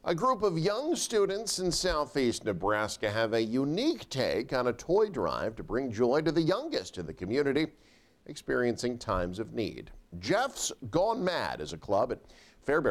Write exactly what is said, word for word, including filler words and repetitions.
A group of young students in southeast Nebraska have a unique take on a toy drive to bring joy to the youngest in the community experiencing times of need. Jeff's Gone Mad is a club at Fairbury